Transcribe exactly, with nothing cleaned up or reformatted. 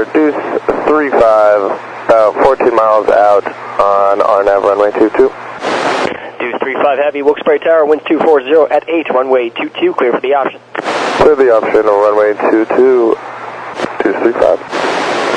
Deuce three five, about fourteen miles out on R N A V runway two two. Deuce three five Heavy, Wilkes-Barre Tower, winds two four zero at eight, runway two two, clear for the option. Clear the option on runway two two, Deuce three five.